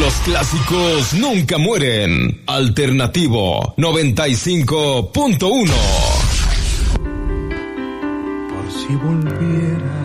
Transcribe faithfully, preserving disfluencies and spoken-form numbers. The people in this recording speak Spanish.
Los clásicos nunca mueren. Alternativo noventa y cinco punto uno. Por si volviera